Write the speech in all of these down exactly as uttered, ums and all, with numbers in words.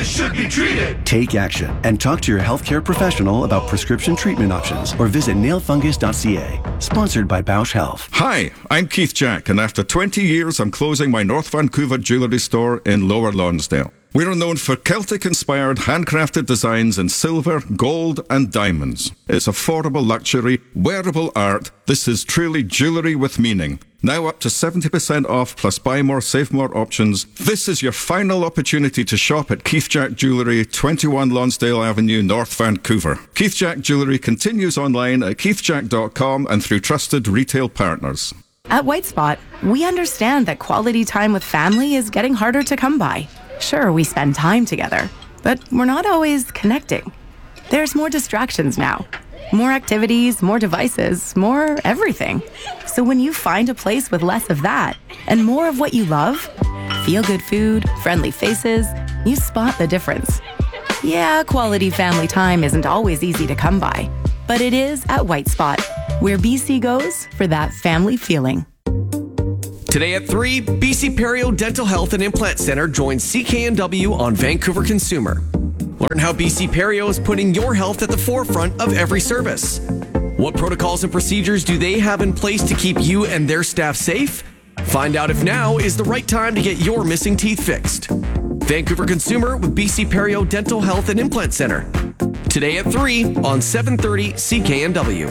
Diseases should be treated. Take action and talk to your healthcare professional about prescription treatment options or visit nail fungus dot c a. Sponsored by Bausch Health. Hi, I'm Keith Jack, and after twenty years, I'm closing my North Vancouver jewellery store in Lower Lonsdale. We are known for Celtic-inspired handcrafted designs in silver, gold and diamonds. It's affordable luxury, wearable art. This is truly jewellery with meaning. Now up to seventy percent off plus buy more, save more options. This is your final opportunity to shop at Keith Jack Jewellery, twenty-one Lonsdale Avenue, North Vancouver. Keith Jack Jewellery continues online at keith jack dot com and through trusted retail partners. At White Spot, we understand that quality time with family is getting harder to come by. Sure, we spend time together, but we're not always connecting. There's more distractions now. More activities, more devices, more everything. So when you find a place with less of that and more of what you love, feel-good food, friendly faces, you spot the difference. Yeah, quality family time isn't always easy to come by, but it is at White Spot, where B C goes for that family feeling. Today at three, B C Perio Dental Health and Implant Center joins C K N W on Vancouver Consumer. Learn how B C Perio is putting your health at the forefront of every service. What protocols and procedures do they have in place to keep you and their staff safe? Find out if now is the right time to get your missing teeth fixed. Vancouver Consumer with B C Perio Dental Health and Implant Center. Today at three on seven thirty C K N W.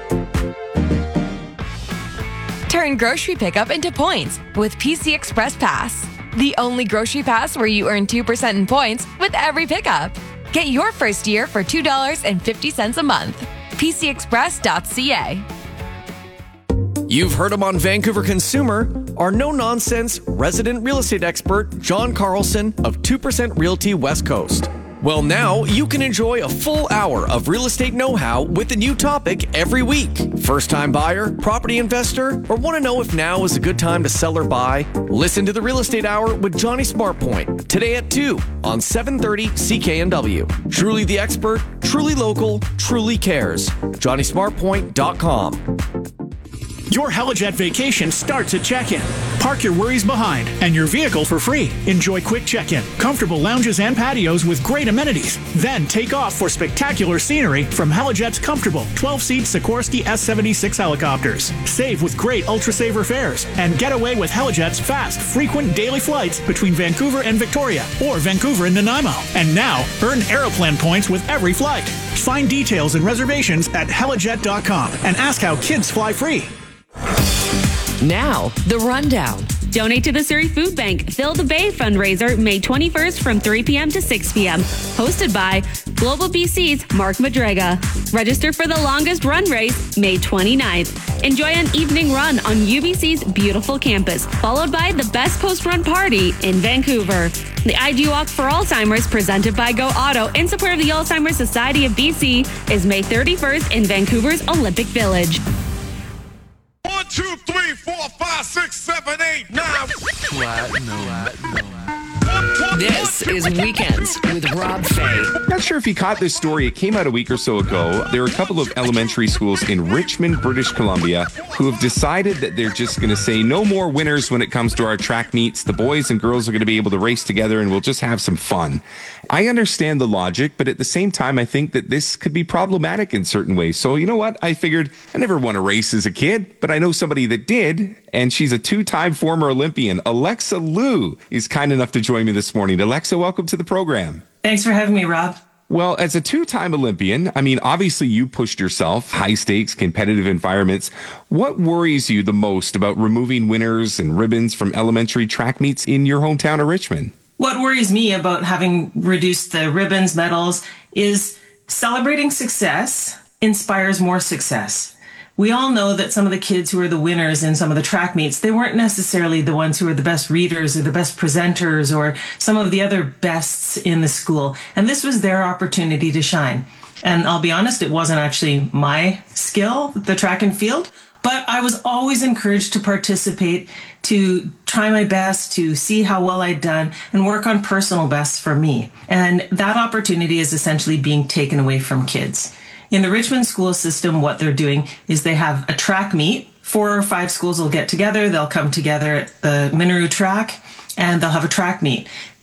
Turn grocery pickup into points with P C Express Pass. The only grocery pass where you earn two percent in points with every pickup. Get your first year for two dollars and fifty cents a month. p c express dot c a. You've heard him on Vancouver Consumer, our no-nonsense resident real estate expert, John Carlson of two percent Realty West Coast. Well, now you can enjoy a full hour of real estate know-how with a new topic every week. First-time buyer, property investor, or want to know if now is a good time to sell or buy? Listen to the Real Estate Hour with Johnny SmartPoint today at two on seven thirty C K N W. Truly the expert, truly local, truly cares. johnny smart point dot com. Your Helijet vacation starts at check-in. Park your worries behind and your vehicle for free. Enjoy quick check-in, comfortable lounges and patios with great amenities. Then take off for spectacular scenery from Helijet's comfortable twelve-seat Sikorsky S seventy-six helicopters. Save with great Ultra-Saver fares and get away with Helijet's fast, frequent daily flights between Vancouver and Victoria or Vancouver and Nanaimo. And now, earn Aeroplan points with every flight. Find details and reservations at helijet dot com and ask how kids fly free. Now, the rundown. Donate to the Surrey Food Bank Fill the Bay fundraiser May twenty-first from three p.m. to six p.m. Hosted by Global B C's Mark Madrega. Register for the longest run race May twenty-ninth. Enjoy an evening run on U B C's beautiful campus, followed by the best post-run party in Vancouver. The I G Walk for Alzheimer's, presented by Go Auto in support of the Alzheimer's Society of B C, is May thirty-first in Vancouver's Olympic Village. One, two, three, four, five, six, seven, eight, nine. Platinum. This is Weekends with Rob Fay. Not sure if you caught this story. It came out a week or so ago. There are a couple of elementary schools in Richmond, British Columbia, who have decided that they're just going to say no more winners when it comes to our track meets. The boys and girls are going to be able to race together and we'll just have some fun. I understand the logic, but at the same time, I think that this could be problematic in certain ways. So you know what? I figured I never won a race as a kid, but I know somebody that did, and she's a two-time former Olympian. Alexa Liu is kind enough to join me this morning. Alexa, welcome to the program. Thanks for having me, Rob. Well, as a two-time Olympian, I mean, obviously you pushed yourself, high-stakes, competitive environments. What worries you the most about removing winners and ribbons from elementary track meets in your hometown of Richmond? What worries me about having reduced the ribbons, medals, is celebrating success inspires more success. We all know that some of the kids who are the winners in some of the track meets, they weren't necessarily the ones who are the best readers or the best presenters or some of the other bests in the school. And this was their opportunity to shine. And I'll be honest, it wasn't actually my skill, the track and field, but I was always encouraged to participate, to try my best, to see how well I'd done, and work on personal bests for me. And that opportunity is essentially being taken away from kids. In the Richmond school system, what they're doing is they have a track meet. Four or five schools will get together. They'll come together at the Minaroo track, and they'll have a track meet.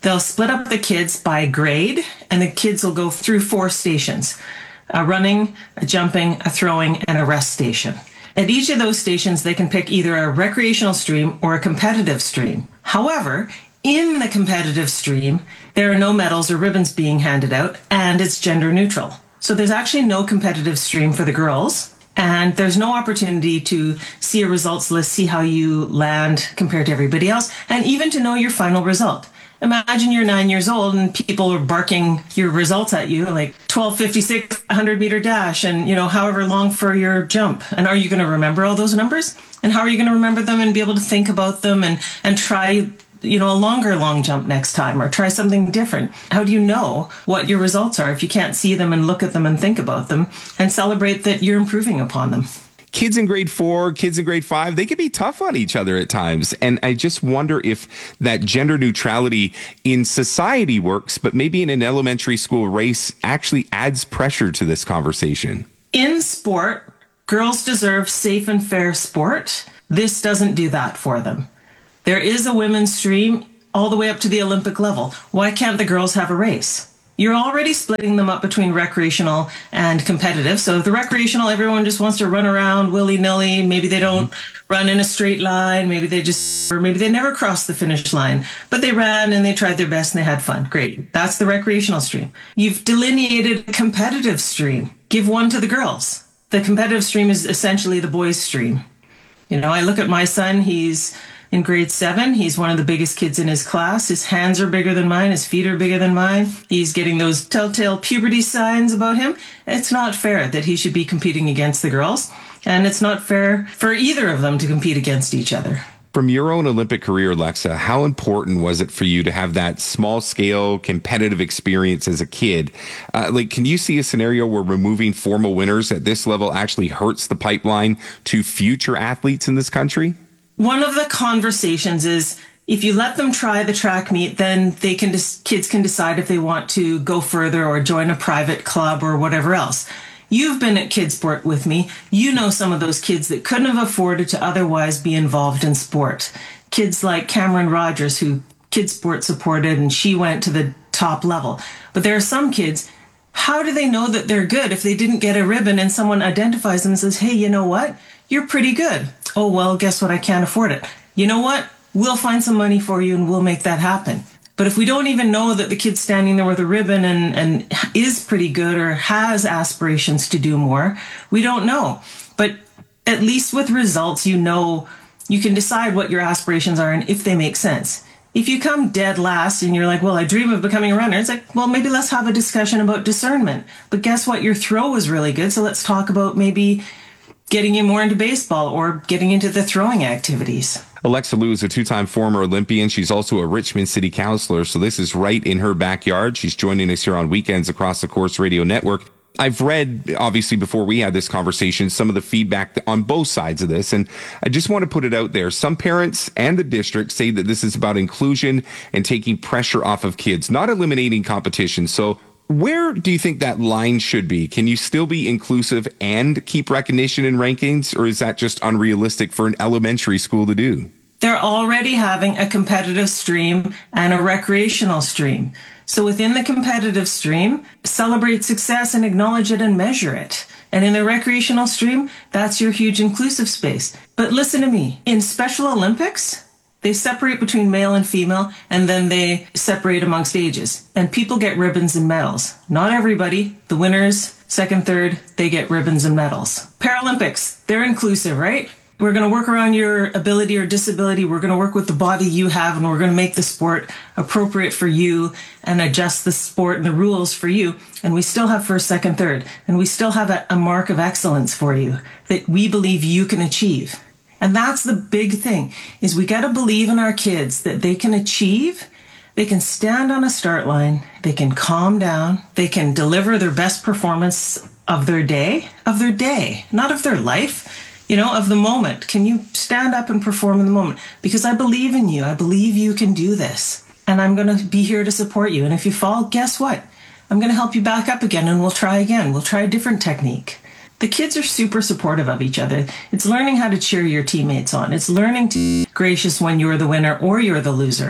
They'll split up the kids by grade, and the kids will go through four stations: a running, a jumping, a throwing, and a rest station. At each of those stations, they can pick either a recreational stream or a competitive stream. However, in the competitive stream, there are no medals or ribbons being handed out, and it's gender neutral. So there's actually no competitive stream for the girls, and there's no opportunity to see a results list, see how you land compared to everybody else, and even to know your final result. Imagine you're nine years old and people are barking your results at you, like twelve fifty-six, one hundred meter dash, and, you know, however long for your jump. And are you going to remember all those numbers? And how are you going to remember them and be able to think about them and, and try, you know, a longer long jump next time, or try something different? How do you know what your results are if you can't see them and look at them and think about them and celebrate that you're improving upon them? Kids in grade four, kids in grade five, they can be tough on each other at times. And I just wonder if that gender neutrality in society works, but maybe in an elementary school race actually adds pressure to this conversation. In sport, girls deserve safe and fair sport. This doesn't do that for them. There is a women's stream all the way up to the Olympic level. Why can't the girls have a race? You're already splitting them up between recreational and competitive. So the recreational, everyone just wants to run around willy-nilly. Maybe they don't run in a straight line. Maybe they just, or maybe they never crossed the finish line, but they ran and they tried their best and they had fun. Great. That's the recreational stream. You've delineated a competitive stream. Give one to the girls. The competitive stream is essentially the boys' stream. You know, I look at my son, he's in grade seven. He's one of the biggest kids in his class. His hands are bigger than mine. His feet are bigger than mine. He's getting those telltale puberty signs about him. It's not fair that he should be competing against the girls. And it's not fair for either of them to compete against each other. From your own Olympic career, Alexa, how important was it for you to have that small scale competitive experience as a kid? Uh, like, can you see a scenario where removing formal winners at this level actually hurts the pipeline to future athletes in this country? One of the conversations is, if you let them try the track meet, then they can dis- kids can decide if they want to go further or join a private club or whatever else. You've been at Kids Sport with me. You know some of those kids that couldn't have afforded to otherwise be involved in sport. Kids like Cameron Rogers, who Kids Sport supported, and she went to the top level. But there are some kids, how do they know that they're good if they didn't get a ribbon and someone identifies them and says, hey, you know what? You're pretty good. Oh, well, guess what? I can't afford it. You know what? We'll find some money for you and we'll make that happen. But if we don't even know that the kid's standing there with a ribbon and, and is pretty good or has aspirations to do more, we don't know. But at least with results, you know, you can decide what your aspirations are and if they make sense. If you come dead last and you're like, well, I dream of becoming a runner, it's like, well, maybe let's have a discussion about discernment. But guess what? Your throw was really good. So let's talk about maybe getting you more into baseball or getting into the throwing activities. Alexa Liu is a two-time former Olympian. She's also a Richmond City Councillor, so this is right in her backyard. She's joining us here on Weekends across the Corus Radio Network. I've read, obviously, before we had this conversation, some of the feedback on both sides of this, and I just want to put it out there. Some parents and the district say that this is about inclusion and taking pressure off of kids, not eliminating competition. So where do you think that line should be? Can you still be inclusive and keep recognition in rankings, or is that just unrealistic for an elementary school to do? They're already having a competitive stream and a recreational stream. So within the competitive stream, celebrate success and acknowledge it and measure it. And in the recreational stream, that's your huge inclusive space. But listen to me, in Special Olympics, they separate between male and female, and then they separate amongst ages. And people get ribbons and medals. Not everybody. The winners, second, third, they get ribbons and medals. Paralympics, they're inclusive, right? We're going to work around your ability or disability. We're going to work with the body you have, and we're going to make the sport appropriate for you and adjust the sport and the rules for you. And we still have first, second, third. And we still have a, a mark of excellence for you that we believe you can achieve. And that's the big thing, is we got to believe in our kids that they can achieve, they can stand on a start line, they can calm down, they can deliver their best performance of their day, of their day, not of their life, you know, of the moment. Can you stand up and perform in the moment? Because I believe in you. I believe you can do this. And I'm going to be here to support you. And if you fall, guess what? I'm going to help you back up again, and we'll try again. We'll try a different technique. The kids are super supportive of each other. It's learning how to cheer your teammates on. It's learning to be gracious when you're the winner or you're the loser.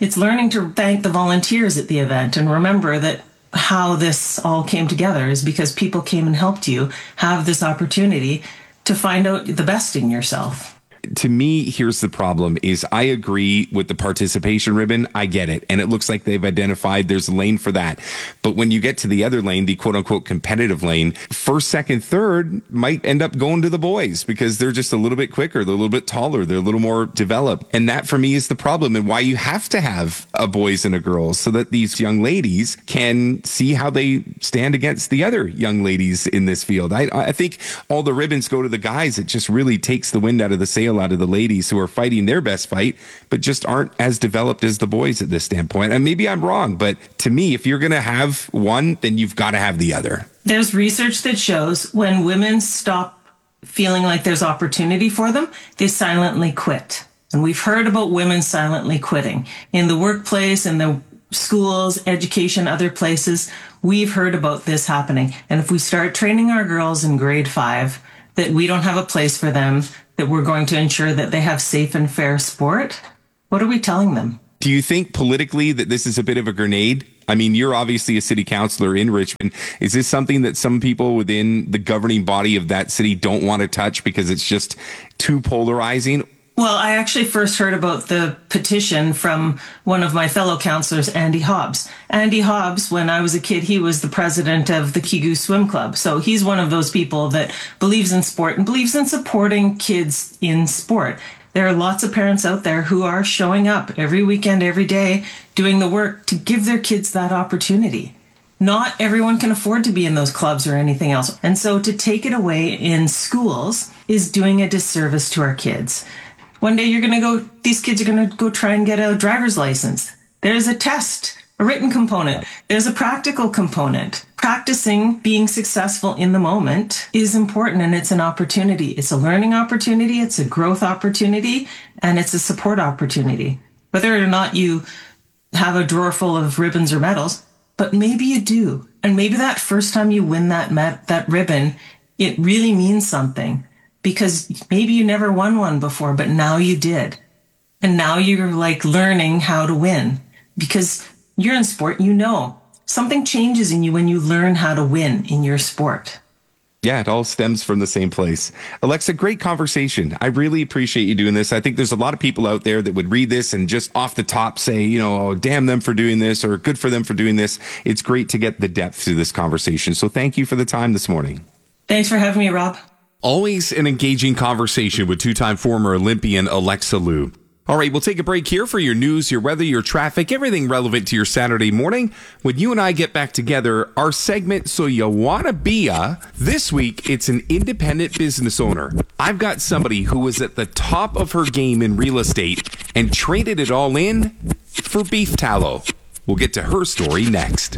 It's learning to thank the volunteers at the event and remember that how this all came together is because people came and helped you have this opportunity to find out the best in yourself. To me, here's the problem is I agree with the participation ribbon. I get it. And it looks like they've identified there's a lane for that. But when you get to the other lane, the quote unquote competitive lane, first, second, third might end up going to the boys because they're just a little bit quicker. They're a little bit taller. They're a little more developed. And that for me is the problem and why you have to have a boys and a girls so that these young ladies can see how they stand against the other young ladies in this field. I, I think all the ribbons go to the guys. It just really takes the wind out of the sail out of the ladies who are fighting their best fight, but just aren't as developed as the boys at this standpoint. And maybe I'm wrong, but to me, if you're going to have one, then you've got to have the other. There's research that shows when women stop feeling like there's opportunity for them, they silently quit. And we've heard about women silently quitting in the workplace, in the schools, education, other places. We've heard about this happening. And if we start training our girls in grade five that we don't have a place for them, that we're going to ensure that they have safe and fair sport, what are we telling them? Do you think politically that this is a bit of a grenade? I mean, you're obviously a city councilor in Richmond. Is this something that some people within the governing body of that city don't want to touch because it's just too polarizing? Well, I actually first heard about the petition from one of my fellow councillors, Andy Hobbs. Andy Hobbs, when I was a kid, he was the president of the Kigu Swim Club. So he's one of those people that believes in sport and believes in supporting kids in sport. There are lots of parents out there who are showing up every weekend, every day, doing the work to give their kids that opportunity. Not everyone can afford to be in those clubs or anything else. And so to take it away in schools is doing a disservice to our kids. One day you're going to go, these kids are going to go try and get a driver's license. There's a test, a written component. There's a practical component. Practicing being successful in the moment is important, and it's an opportunity. It's a learning opportunity, it's a growth opportunity, and it's a support opportunity. Whether or not you have a drawer full of ribbons or medals, but maybe you do. And maybe that first time you win that med- that ribbon, it really means something. Because maybe you never won one before, but now you did. And now you're like learning how to win. Because you're in sport, you know. Something changes in you when you learn how to win in your sport. Yeah, it all stems from the same place. Alexa, great conversation. I really appreciate you doing this. I think there's a lot of people out there that would read this and just off the top say, you know, oh, damn them for doing this or good for them for doing this. It's great to get the depth to this conversation. So thank you for the time this morning. Thanks for having me, Rob. Always an engaging conversation with two-time former Olympian Alexa Liu. All right, we'll take a break here for your news, your weather, your traffic, everything relevant to your Saturday morning. When you and I get back together, our segment, So You Wanna Be A, this week, it's an independent business owner. I've got somebody who was at the top of her game in real estate and traded it all in for beef tallow. We'll get to her story next.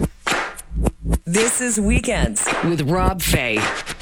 This is Weekends with Rob Fay.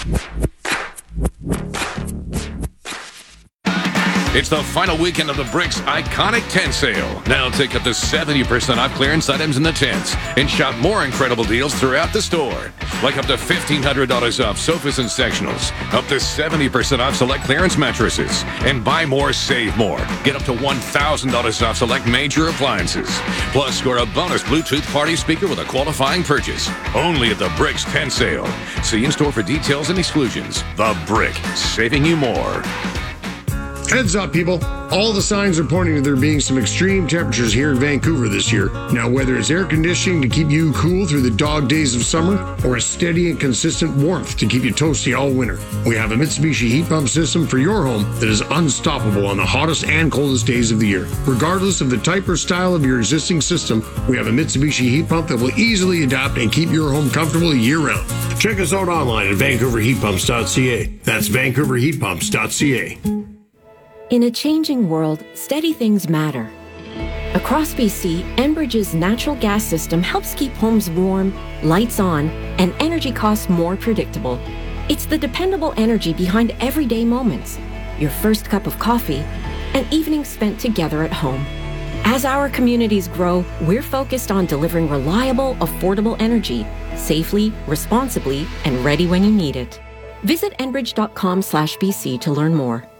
It's the final weekend of the Bricks Iconic Tent Sale. Now take up to seventy percent off clearance items in the tents and shop more incredible deals throughout the store. Like up to fifteen hundred dollars off sofas and sectionals, up to seventy percent off select clearance mattresses, and buy more, save more. Get up to one thousand dollars off select major appliances. Plus, score a bonus Bluetooth party speaker with a qualifying purchase. Only at the Bricks Tent Sale. See in-store for details and exclusions. The Brick, saving you more. Heads up, people. All the signs are pointing to there being some extreme temperatures here in Vancouver this year. Now, whether it's air conditioning to keep you cool through the dog days of summer or a steady and consistent warmth to keep you toasty all winter, we have a Mitsubishi heat pump system for your home that is unstoppable on the hottest and coldest days of the year. Regardless of the type or style of your existing system, we have a Mitsubishi heat pump that will easily adapt and keep your home comfortable year-round. Check us out online at vancouver heat pumps dot c a. That's vancouver heat pumps dot c a. In a changing world, steady things matter. Across B C, Enbridge's natural gas system helps keep homes warm, lights on, and energy costs more predictable. It's the dependable energy behind everyday moments, your first cup of coffee, and evenings spent together at home. As our communities grow, we're focused on delivering reliable, affordable energy, safely, responsibly, and ready when you need it. Visit enbridge dot com slash B C to learn more.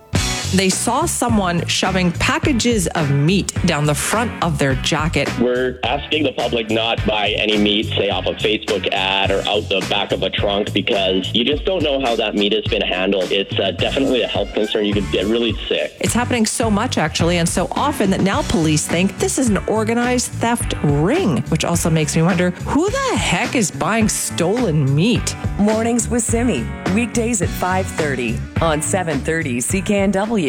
they saw someone shoving packages of meat down the front of their jacket. We're asking the public not buy any meat, say off a Facebook ad or out the back of a trunk, because you just don't know how that meat has been handled. It's uh, definitely a health concern. You could get really sick. It's happening so much, actually, and so often that now police think this is an organized theft ring, which also makes me wonder, who the heck is buying stolen meat? Mornings with Simi, weekdays at five thirty on seven thirty C K N W.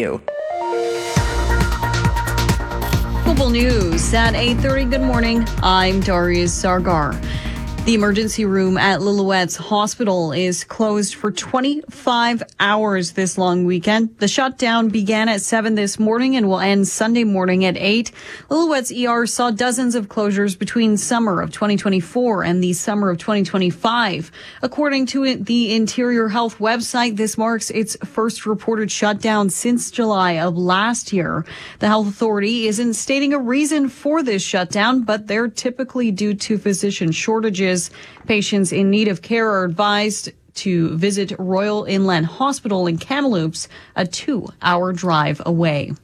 Global News at eight thirty. Good morning. I'm Darius Sargar. The emergency room at Lillooet's Hospital is closed for twenty-five hours this long weekend. The shutdown began at seven this morning and will end Sunday morning at eight. Lillooet's E R saw dozens of closures between summer of twenty twenty-four and the summer of twenty twenty-five. According to the Interior Health website, this marks its first reported shutdown since July of last year. The health authority isn't stating a reason for this shutdown, but they're typically due to physician shortages. Patients in need of care are advised to visit Royal Inland Hospital in Kamloops, a two-hour drive away.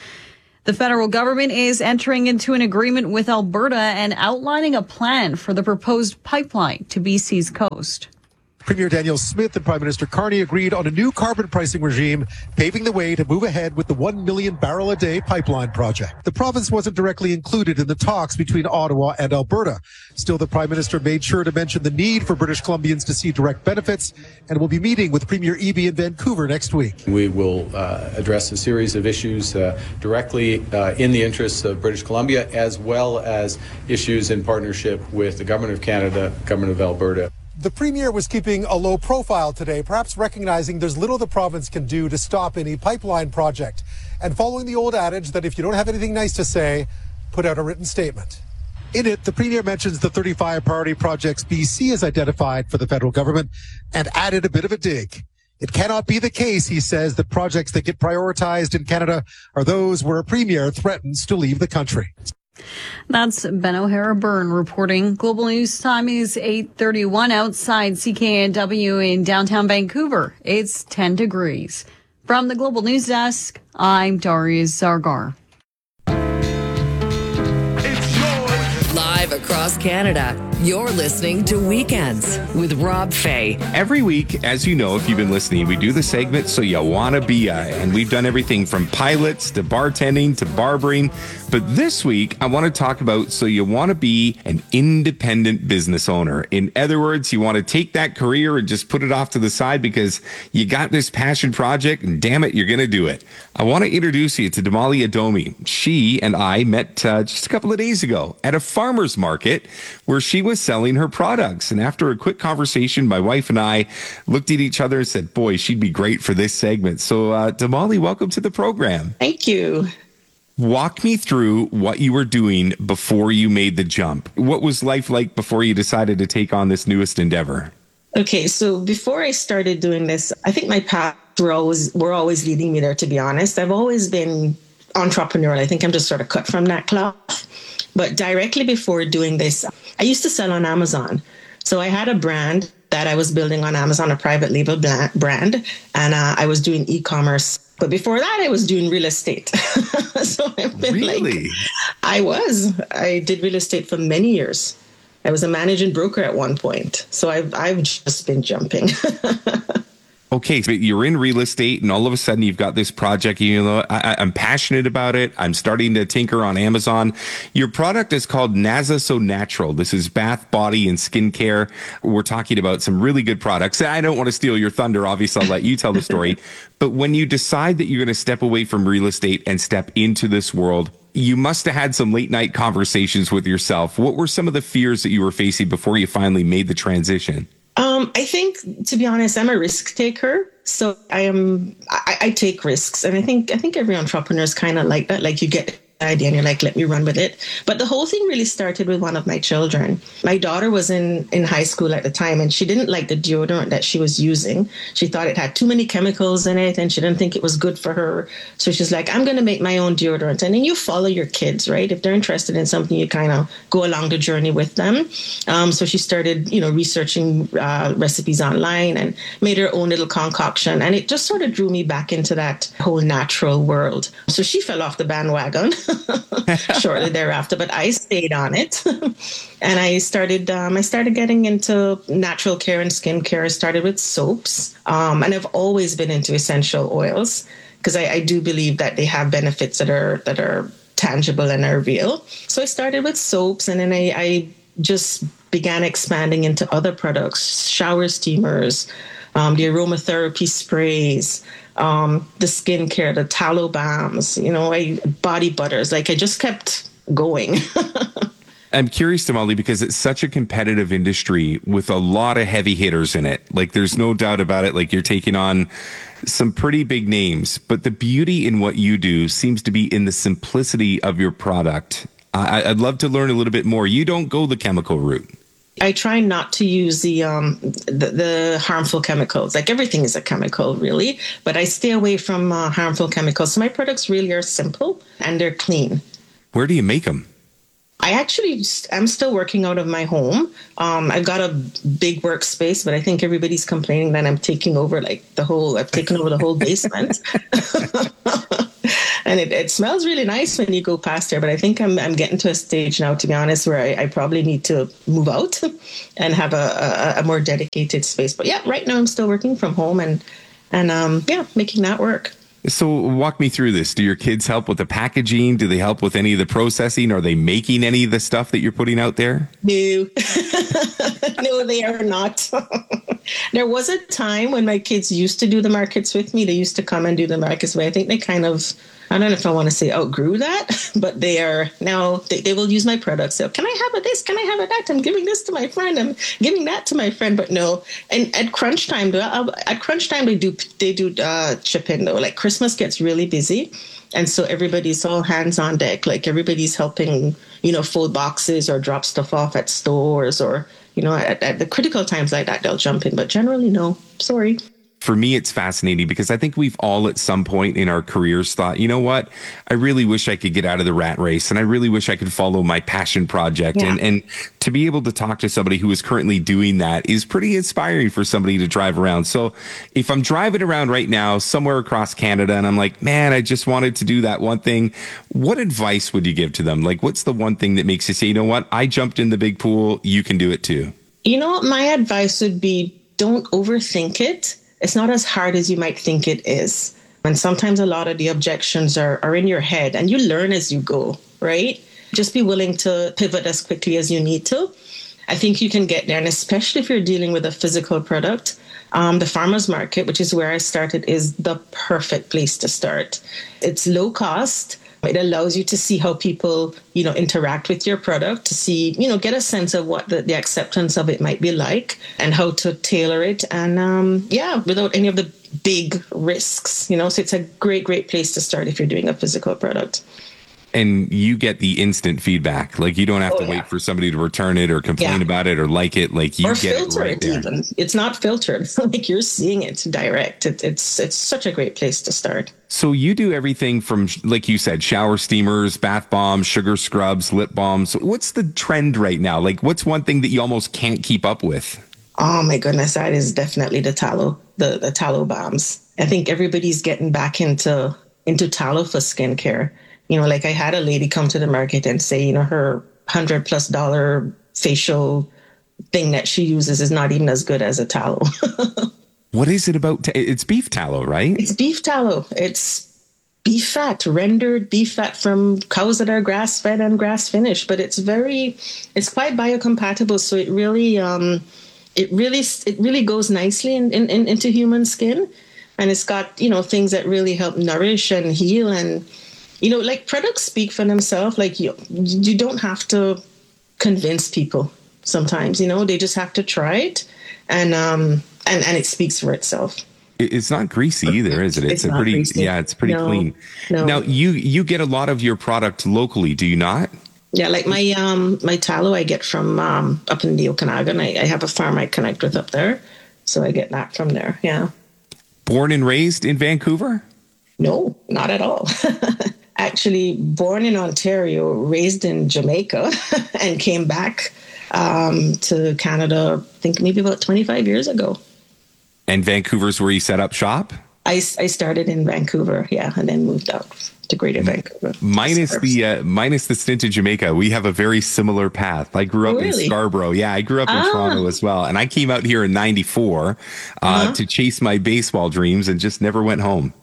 The federal government is entering into an agreement with Alberta and outlining a plan for the proposed pipeline to B C's coast. Premier Daniel Smith and Prime Minister Carney agreed on a new carbon pricing regime, paving the way to move ahead with the one million barrel a day pipeline project. The province wasn't directly included in the talks between Ottawa and Alberta. Still, the Prime Minister made sure to mention the need for British Columbians to see direct benefits and will be meeting with Premier Eby in Vancouver next week. We will uh, address a series of issues uh, directly uh, in the interests of British Columbia, as well as issues in partnership with the Government of Canada, Government of Alberta. The Premier was keeping a low profile today, perhaps recognizing there's little the province can do to stop any pipeline project, and following the old adage that if you don't have anything nice to say, put out a written statement. In it, the Premier mentions the thirty-five priority projects B C has identified for the federal government and added a bit of a dig. It cannot be the case, he says, that projects that get prioritized in Canada are those where a Premier threatens to leave the country. That's Ben O'Hara Byrne reporting. Global News time is eight thirty-one outside C K N W in downtown Vancouver. It's ten degrees. From the Global News Desk, I'm Darius Zargar. Live across Canada, you're listening to Weekends with Rob Fay. Every week, as you know, if you've been listening, we do the segment So You Wanna Be a, and we've done everything from pilots to bartending to barbering. But this week, I want to talk about So You Want to Be an Independent Business Owner. In other words, you want to take that career and just put it off to the side because you got this passion project and damn it, you're going to do it. I want to introduce you to Damali Adomi. She and I met uh, just a couple of days ago at a farmer's market where she was selling her products. And after a quick conversation, my wife and I looked at each other and said, boy, she'd be great for this segment. So uh, Damali, welcome to the program. Thank you. Walk me through what you were doing before you made the jump. What was life like before you decided to take on this newest endeavor? Okay, so before I started doing this, I think my path were always, were always leading me there, to be honest. I've always been entrepreneurial. I think I'm just sort of cut from that cloth. But directly before doing this, I used to sell on Amazon. So I had a brand that I was building on Amazon, a private label brand, and uh, I was doing e-commerce. But before that, I was doing real estate. So I've been really? like, I was. I did real estate for many years. I was a managing broker at one point. So I've I've just been jumping. Okay, so you're in real estate and all of a sudden you've got this project, you know, I, I'm passionate about it. I'm starting to tinker on Amazon. Your product is called Naza So Natural. This is bath, body, and skincare. We're talking about some really good products. I don't want to steal your thunder. Obviously, I'll let you tell the story. But when you decide that you're going to step away from real estate and step into this world, you must have had some late night conversations with yourself. What were some of the fears that you were facing before you finally made the transition? Um, I think, to be honest, I'm a risk taker. So I am, I, I take risks. And I think, I think every entrepreneur is kind of like that. Like you get idea and you're like, let me run with it. But the whole thing really started with one of my children. My daughter was in, in high school at the time, and she didn't like the deodorant that she was using. She thought it had too many chemicals in it, and she didn't think it was good for her. So she's like, I'm going to make my own deodorant. And then you follow your kids, right? If they're interested in something, you kind of go along the journey with them. Um, so she started, you know, researching uh, recipes online and made her own little concoction. And it just sort of drew me back into that whole natural world. So she fell off the bandwagon shortly thereafter, but I stayed on it. And I started um, I started getting into natural care and skincare. I started with soaps. Um, and I've always been into essential oils because I, I do believe that they have benefits that are that are tangible and are real. So I started with soaps, and then I, I just began expanding into other products, shower steamers, um, the aromatherapy sprays, um, the skincare, the tallow balms, you know, I, body butters. Like I just kept going. I'm curious, Damali, because it's such a competitive industry with a lot of heavy hitters in it. Like there's no doubt about it. Like you're taking on some pretty big names, but the beauty in what you do seems to be in the simplicity of your product. I, I'd love to learn a little bit more. You don't go the chemical route. I try not to use the, um, the the harmful chemicals. Like everything is a chemical, really, but I stay away from uh, harmful chemicals. So my products really are simple and they're clean. Where do you make them? I actually, I'm still working out of my home. Um, I've got a big workspace, but I think everybody's complaining that I'm taking over like the whole, I've taken over the whole basement. And it, it smells really nice when you go past there. But I think I'm I'm getting to a stage now, to be honest, where I, I probably need to move out and have a, a, a more dedicated space. But yeah, right now I'm still working from home and, and um, yeah, making that work. So walk me through this. Do your kids help with the packaging? Do they help with any of the processing? Are they making any of the stuff that you're putting out there? No, no, they are not. There was a time when my kids used to do the markets with me. They used to come and do the markets, but I think they kind of, I don't know if I want to say outgrew that, but they are now, they, they will use my products. So can I have a this? Can I have a that? I'm giving this to my friend. I'm giving that to my friend, but no. And at crunch time, at crunch time, they do, they do uh, chip in though. Like Christmas gets really busy. And so everybody's all hands on deck. Like everybody's helping, you know, fold boxes or drop stuff off at stores or, you know, at, at the critical times like that, they'll jump in. But generally, no, sorry. For me, it's fascinating because I think we've all at some point in our careers thought, you know what, I really wish I could get out of the rat race and I really wish I could follow my passion project. Yeah. And, and to be able to talk to somebody who is currently doing that is pretty inspiring for somebody to drive around. So if I'm driving around right now somewhere across Canada and I'm like, man, I just wanted to do that one thing, what advice would you give to them? Like, what's the one thing that makes you say, you know what, I jumped in the big pool, you can do it too? You know, my advice would be don't overthink it. It's not as hard as you might think it is. And sometimes a lot of the objections are, are in your head and you learn as you go, right? Just be willing to pivot as quickly as you need to. I think you can get there. And especially if you're dealing with a physical product, um, the farmer's market, which is where I started, is the perfect place to start. It's low cost. It allows you to see how people, you know, interact with your product, to see, you know, get a sense of what the, the acceptance of it might be like and how to tailor it. And um, yeah, without any of the big risks, you know, so it's a great, great place to start if you're doing a physical product. And you get the instant feedback. Like you don't have oh, to yeah. wait for somebody to return it or complain yeah. about it or like it. Like you or get filter it right it there. Even. It's not filtered. Like you're seeing it direct. It, it's it's such a great place to start. So you do everything from, like you said, shower steamers, bath bombs, sugar scrubs, lip balms. What's the trend right now? Like what's one thing that you almost can't keep up with? Oh my goodness, that is definitely the tallow, the, the tallow bombs. I think everybody's getting back into into tallow for skincare. You know, like I had a lady come to the market and say, you know, her hundred plus dollar facial thing that she uses is not even as good as a tallow. What is it about? T- it's beef tallow, right? It's beef tallow. It's beef fat, rendered beef fat from cows that are grass fed and grass finished. But it's very, it's quite biocompatible. So it really, um, it really, it really goes nicely in, in, in, into human skin. And it's got, you know, things that really help nourish and heal. And, you know, like products speak for themselves. Like you, you don't have to convince people sometimes, you know, they just have to try it. And, um, and, and it speaks for itself. It's not greasy either, is it? It's, It's a not pretty, greasy. yeah, it's pretty No, clean. no. Now, you you get a lot of your product locally, do you not? Yeah, like my um my tallow I get from um up in the Okanagan. I, I have a farm I connect with up there, so I get that from there. Yeah. Born and raised in Vancouver? No, not at all. Actually, born in Ontario, raised in Jamaica, and came back um, to Canada. I think maybe about twenty-five years ago. And Vancouver's where you set up shop? I, I started in Vancouver, yeah, and then moved out to Greater Vancouver. Minus the uh, minus the stint in Jamaica, we have a very similar path. I grew up Oh, really? in Scarborough. Yeah, I grew up in Ah. Toronto as well, and I came out here in ninety-four uh, Uh-huh. to chase my baseball dreams and just never went home.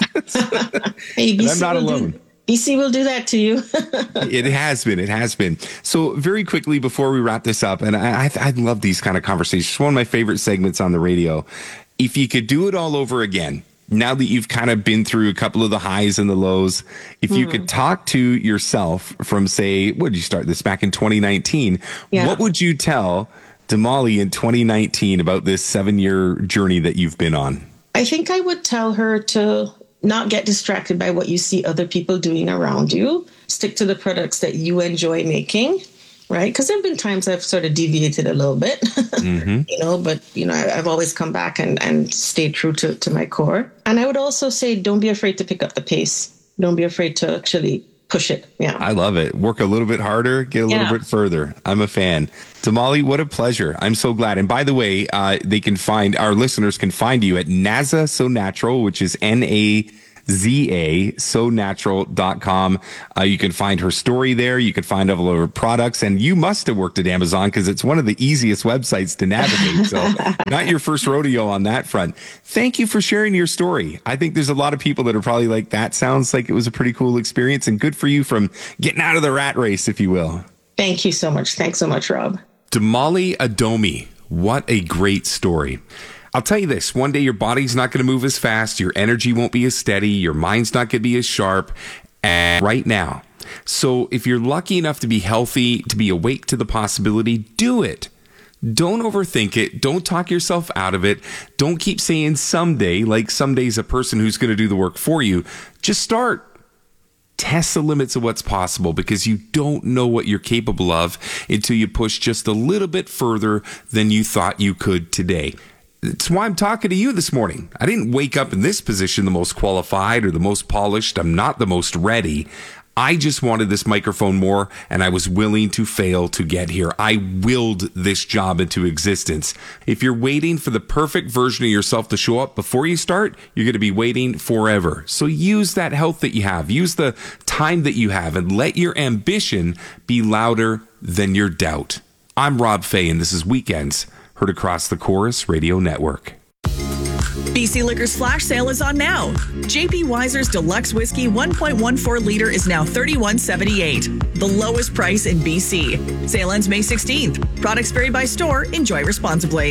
Hey, And I'm not will do- alone. B C will do that to you. It has been. It has been. So very quickly before we wrap this up, and I, I, I love these kind of conversations. It's one of my favorite segments on the radio. If you could do it all over again, now that you've kind of been through a couple of the highs and the lows, if you Hmm. could talk to yourself from, say, what did you start this back in twenty nineteen? Yeah. What would you tell Damali in twenty nineteen about this seven-year journey that you've been on? I think I would tell her to not get distracted by what you see other people doing around you. Stick to the products that you enjoy making, right? Because there have been times I've sort of deviated a little bit, Mm-hmm. you know, but, you know, I, I've always come back and, and stayed true to, to my core. And I would also say, don't be afraid to pick up the pace. Don't be afraid to actually push it. Yeah. I love it. Work a little bit harder, get a little Yeah. bit further. I'm a fan. Damali, what a pleasure. I'm so glad. And by the way, uh, they can find, our listeners can find you at Naza So Natural, which is N A Z A, so natural dot com. Uh, you can find her story there. You can find all of her products. And you must have worked at Amazon because it's one of the easiest websites to navigate. So not your first rodeo on that front. Thank you for sharing your story. I think there's a lot of people that are probably like, that sounds like it was a pretty cool experience, and good for you from getting out of the rat race, if you will. Thank you so much. Thanks so much, Rob. Damali Adomi, what a great story. I'll tell you this, one day your body's not going to move as fast, your energy won't be as steady, your mind's not going to be as sharp, and right now. So if you're lucky enough to be healthy, to be awake to the possibility, do it. Don't overthink it. Don't talk yourself out of it. Don't keep saying someday, like someday's a person who's going to do the work for you. Just start. Test the limits of what's possible, because you don't know what you're capable of until you push just a little bit further than you thought you could today. It's why I'm talking to you this morning. I didn't wake up in this position the most qualified or the most polished. I'm not the most ready. I just wanted this microphone more, and I was willing to fail to get here. I willed this job into existence. If you're waiting for the perfect version of yourself to show up before you start, you're going to be waiting forever. So use that health that you have. Use the time that you have, and let your ambition be louder than your doubt. I'm Rob Fay, and this is Weekends, heard across the Chorus Radio Network. B C Liquor's flash sale is on now. J P Weiser's Deluxe Whiskey one point one four liter is now thirty-one seventy-eight, the lowest price in B C. Sale ends May sixteenth. Products vary by store. Enjoy responsibly.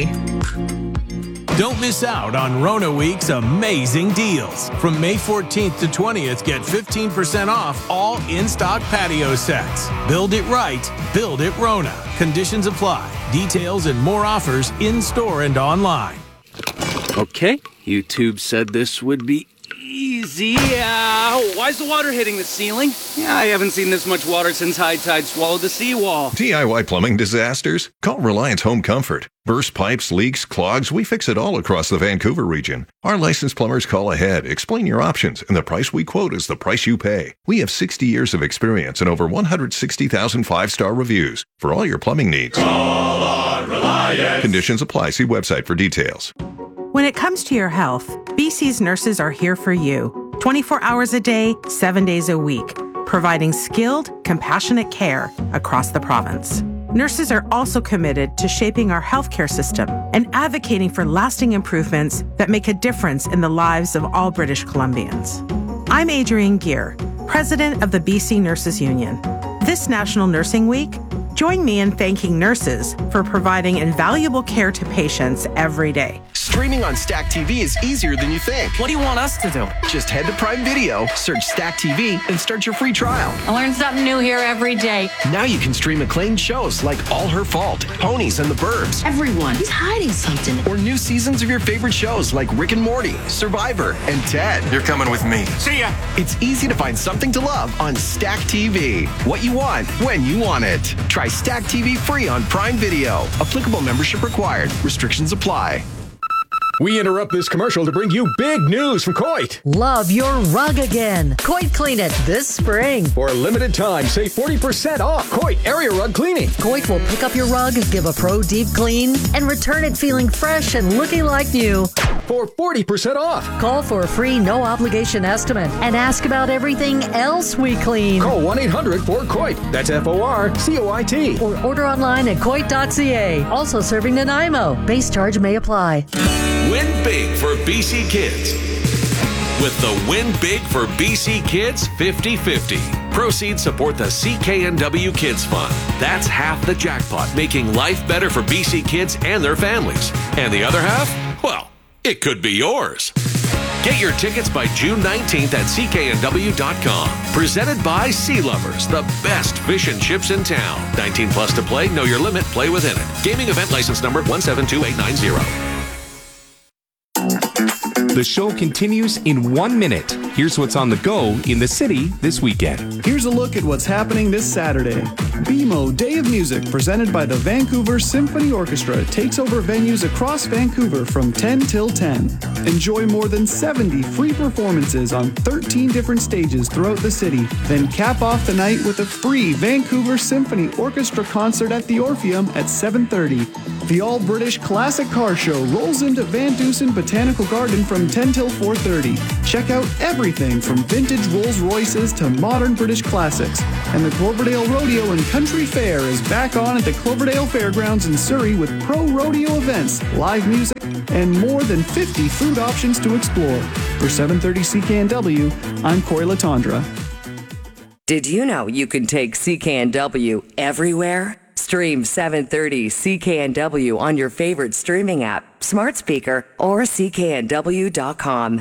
Don't miss out on Rona Week's amazing deals. From May fourteenth to twentieth, get fifteen percent off all in-stock patio sets. Build it right, build it Rona. Conditions apply. Details and more offers in-store and online. Okay, YouTube said this would be easy. Uh, why's the water hitting the ceiling? Yeah, I haven't seen this much water since high tide swallowed the seawall. D I Y plumbing disasters? Call Reliance Home Comfort. Burst pipes, leaks, clogs, we fix it all across the Vancouver region. Our licensed plumbers call ahead, explain your options, and the price we quote is the price you pay. We have sixty years of experience and over one hundred sixty thousand five-star reviews for all your plumbing needs. Call on Reliance. Conditions apply. See website for details. When it comes to your health, B C's nurses are here for you, twenty-four hours a day, seven days a week, providing skilled, compassionate care across the province. Nurses are also committed to shaping our healthcare system and advocating for lasting improvements that make a difference in the lives of all British Columbians. I'm Adrienne Gear, president of the B C Nurses Union. This National Nursing Week, join me in thanking nurses for providing invaluable care to patients every day. Streaming on Stack T V is easier than you think. What do you want us to do? Just head to Prime Video, search Stack T V, and start your free trial. I learn something new here every day. Now you can stream acclaimed shows like All Her Fault, Ponies, and The Burbs. Everyone, he's hiding something. Or new seasons of your favorite shows like Rick and Morty, Survivor, and Ted. You're coming with me. See ya! It's easy to find something to love on Stack T V. What you want, when you want it. Try Stack T V free on Prime Video. Applicable membership required. Restrictions apply. We interrupt this commercial to bring you big news from Coit. Love your rug again. Coit Clean It this spring. For a limited time, save forty percent off Coit Area Rug Cleaning. Coit will pick up your rug, give a pro deep clean, and return it feeling fresh and looking like new. For forty percent off. Call for a free no obligation estimate and ask about everything else we clean. Call one eight hundred four Coit. That's F O R C O I T. Or order online at coit dot c a. Also serving Nanaimo. Base charge may apply. Win big for B C Kids with the Win Big for B C Kids fifty fifty. Proceeds support the C K N W Kids Fund. That's half the jackpot, making life better for B C kids and their families. And the other half? Well, it could be yours. Get your tickets by June nineteenth at C K N W dot com. Presented by Sea Lovers, the best fish and chips in town. nineteen plus to play, know your limit, play within it. Gaming event license number one seven two eight nine zero. The show continues in one minute. Here's what's on the go in the city this weekend. Here's a look at what's happening this Saturday. B M O Day of Music, presented by the Vancouver Symphony Orchestra, takes over venues across Vancouver from ten till ten. Enjoy more than seventy free performances on thirteen different stages throughout the city. Then cap off the night with a free Vancouver Symphony Orchestra concert at the Orpheum at seven thirty. The all-British Classic Car Show rolls into Van Dusen Botanical Garden from ten till four thirty. Check out everything from vintage Rolls Royces to modern British classics. And the Cloverdale Rodeo and Country Fair is back on at the Cloverdale Fairgrounds in Surrey with pro rodeo events, live music, and more than fifty food options to explore. For seven thirty C K N W, I'm Corey Latondra. Did you know you can take C K N W everywhere? Stream seven thirty C K N W on your favorite streaming app, smart speaker, or C K N W dot com.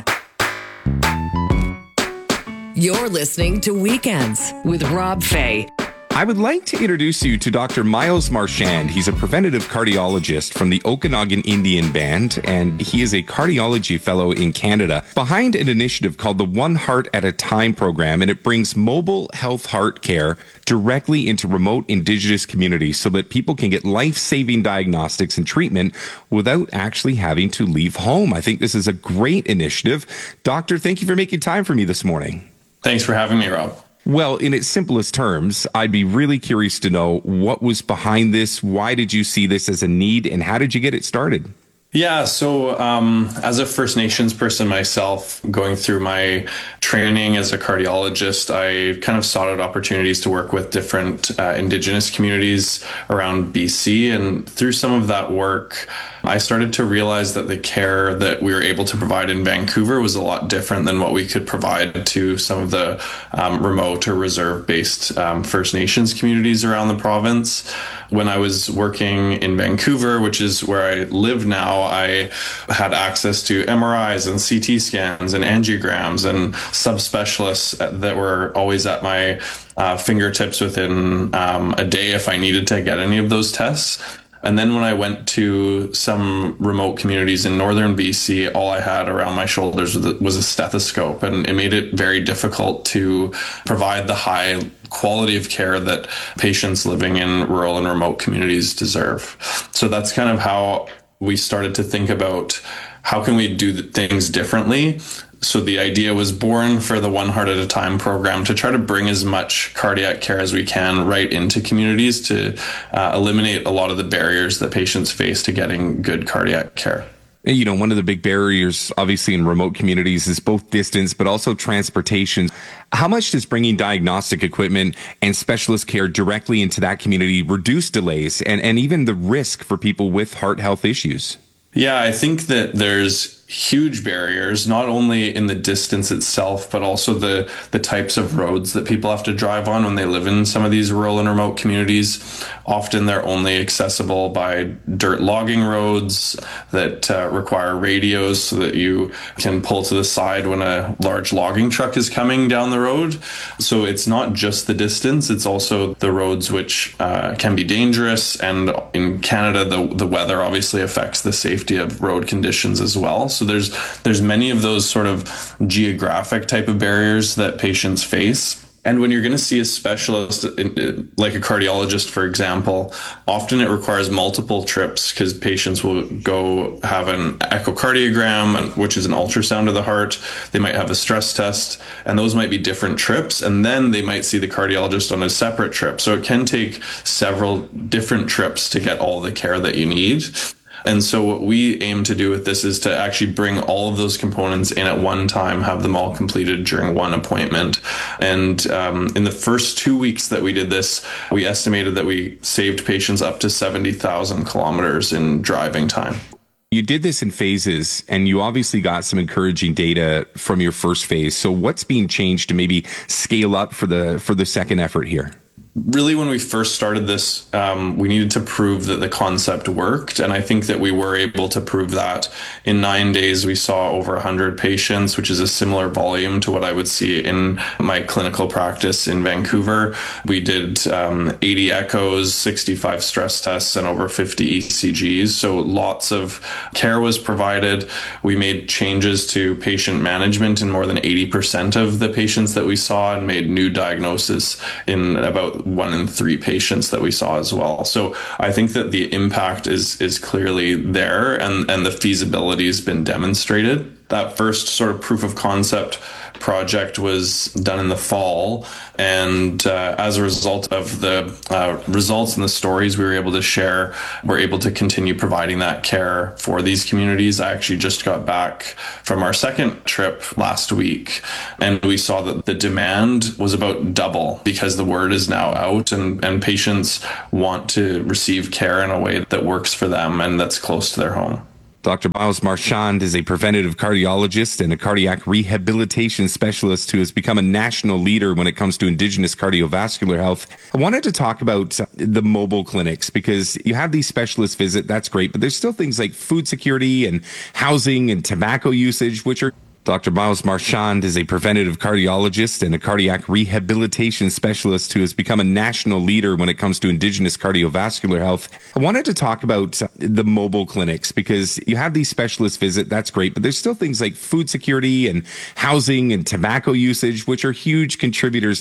You're listening to Weekends with Rob Fay. I would like to introduce you to Doctor Miles Marchand. He's a preventative cardiologist from the Okanagan Indian Band, and he is a cardiology fellow in Canada behind an initiative called the One Heart at a Time program, and it brings mobile health heart care directly into remote Indigenous communities so that people can get life-saving diagnostics and treatment without actually having to leave home. I think this is a great initiative. Doctor, thank you for making time for me this morning. Thanks for having me, Rob. Well, in its simplest terms, I'd be really curious to know what was behind this. Why did you see this as a need, and how did you get it started? Yeah, so um, as a First Nations person myself, going through my training as a cardiologist, I kind of sought out opportunities to work with different uh, Indigenous communities around B C. And through some of that work, I started to realize that the care that we were able to provide in Vancouver was a lot different than what we could provide to some of the um, remote or reserve-based um, First Nations communities around the province. When I was working in Vancouver, which is where I live now, I had access to M R Is and C T scans and angiograms and subspecialists that were always at my uh, fingertips within um, a day if I needed to get any of those tests. And then when I went to some remote communities in northern B C, all I had around my shoulders was a stethoscope, and it made it very difficult to provide the high quality of care that patients living in rural and remote communities deserve. So that's kind of how we started to think about how can we do things differently. So the idea was born for the One Heart at a Time program to try to bring as much cardiac care as we can right into communities to uh, eliminate a lot of the barriers that patients face to getting good cardiac care. You know, one of the big barriers, obviously, in remote communities is both distance, but also transportation. How much does bringing diagnostic equipment and specialist care directly into that community reduce delays and, and even the risk for people with heart health issues? Yeah, I think that there's huge barriers, not only in the distance itself, but also the, the types of roads that people have to drive on when they live in some of these rural and remote communities. Often they're only accessible by dirt logging roads that uh, require radios so that you can pull to the side when a large logging truck is coming down the road. So it's not just the distance, it's also the roads which uh, can be dangerous. And in Canada, the, the weather obviously affects the safety of road conditions as well. So there's there's many of those sort of geographic type of barriers that patients face. And when you're going to see a specialist, like a cardiologist, for example, often it requires multiple trips because patients will go have an echocardiogram, which is an ultrasound of the heart. They might have a stress test, and those might be different trips. And then they might see the cardiologist on a separate trip. So it can take several different trips to get all the care that you need. And so what we aim to do with this is to actually bring all of those components in at one time, have them all completed during one appointment. And um, in the first two weeks that we did this, we estimated that we saved patients up to seventy thousand kilometers in driving time. You did this in phases, and you obviously got some encouraging data from your first phase. So what's being changed to maybe scale up for the for the second effort here? Really, when we first started this, um, we needed to prove that the concept worked. And I think that we were able to prove that. In nine days, we saw over one hundred patients, which is a similar volume to what I would see in my clinical practice in Vancouver. We did um, eighty echoes, sixty-five stress tests, and over fifty E C Gs. So lots of care was provided. We made changes to patient management in more than eighty percent of the patients that we saw, and made new diagnosis in about one in three patients that we saw as well. So I think that the impact is is clearly there, and, and the feasibility has been demonstrated. That first sort of proof of concept project was done in the fall, and uh, as a result of the uh, results and the stories we were able to share, we're able to continue providing that care for these communities. I actually just got back from our second trip last week, and we saw that the demand was about double because the word is now out, and, and patients want to receive care in a way that works for them and that's close to their home. Doctor Miles Marchand is a preventative cardiologist and a cardiac rehabilitation specialist who has become a national leader when it comes to Indigenous cardiovascular health. I wanted to talk about the mobile clinics because you have these specialists visit. That's great, but there's still things like food security and housing and tobacco usage, which are Doctor Miles Marchand is a preventative cardiologist and a cardiac rehabilitation specialist who has become a national leader when it comes to Indigenous cardiovascular health. I wanted to talk about the mobile clinics because you have these specialists visit. That's great, but there's still things like food security and housing and tobacco usage, which are huge contributors